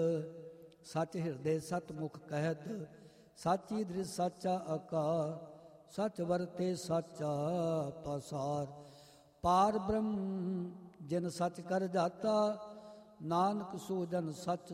ਸਚ ਹਿਰਦੇ ਸਤ ਮੁਖ ਕਹਿਤ, ਸਾਚੀ ਦ੍ਰਿਸ਼ ਸਾਚਾ ਆਕਾਰ, ਸਚ ਵਰਤੇ ਸਾਚਾ ਪਸਾਰ। ਪਾਰ ਬ੍ਰਹਮ ਜਿਨ ਸਚ ਕਰ ਜਾਤਾ, ਨਾਨਕ ਸੋ ਜਨ ਸਚ